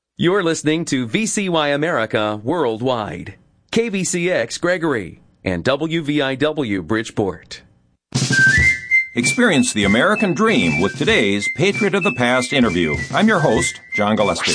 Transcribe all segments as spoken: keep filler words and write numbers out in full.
You're listening to V C Y America Worldwide, K V C X Gregory, and W V I W Bridgeport. Experience the American dream with today's Patriot of the Past interview. I'm your host, John Gillespie.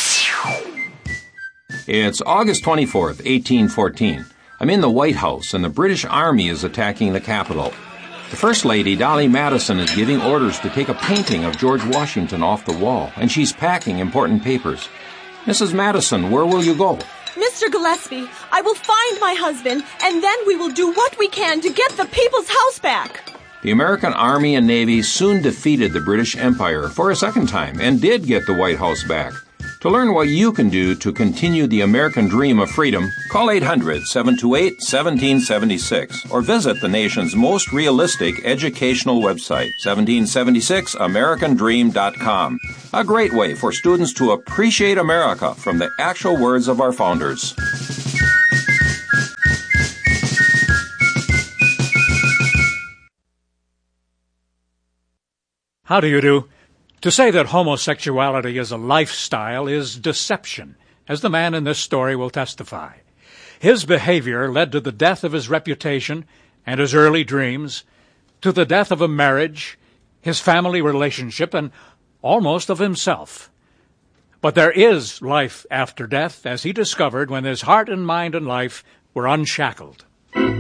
It's August twenty-fourth, eighteen fourteen. I'm in the White House, and the British Army is attacking the Capitol. The First Lady, Dolly Madison, is giving orders to take a painting of George Washington off the wall, and she's packing important papers. Missus Madison, where will you go? Mister Gillespie, I will find my husband, and then we will do what we can to get the people's house back. The American Army and Navy soon defeated the British Empire for a second time and did get the White House back. To learn what you can do to continue the American dream of freedom, call eight hundred, seven two eight, one seven seven six or visit the nation's most realistic educational website, seventeen seventy-six american dream dot com. A great way for students to appreciate America from the actual words of our founders. How do you do? To say that homosexuality is a lifestyle is deception, as the man in this story will testify. His behavior led to the death of his reputation and his early dreams, to the death of a marriage, his family relationship, and almost of himself. But there is life after death, as he discovered when his heart and mind and life were unshackled.